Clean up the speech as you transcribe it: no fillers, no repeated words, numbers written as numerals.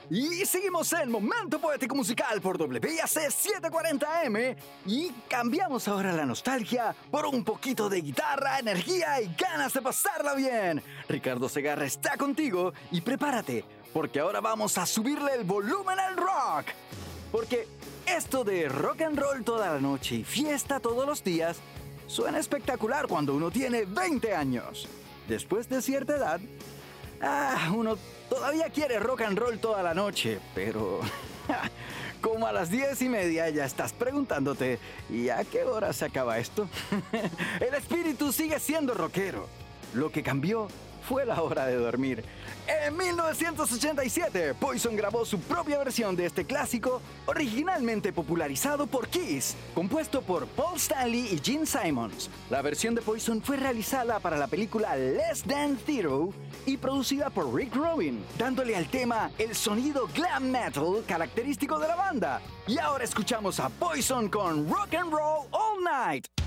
Y seguimos en Momento Poético Musical por WIAC 740M y cambiamos ahora la nostalgia por un poquito de guitarra, energía y ganas de pasarla bien. Ricardo Segarra está contigo y prepárate, porque ahora vamos a subirle el volumen al rock. Porque esto de rock and roll toda la noche y fiesta todos los días suena espectacular cuando uno tiene 20 años. Después de cierta edad, uno todavía quiere rock and roll toda la noche, pero como a las 10:30 ya estás preguntándote, ¿y a qué hora se acaba esto? El espíritu sigue siendo rockero. Lo que cambió fue la hora de dormir. En 1987, Poison grabó su propia versión de este clásico, originalmente popularizado por Kiss, compuesto por Paul Stanley y Gene Simmons. La versión de Poison fue realizada para la película Less Than Zero y producida por Rick Rubin, dándole al tema el sonido glam metal característico de la banda. Y ahora escuchamos a Poison con Rock and Roll All Night.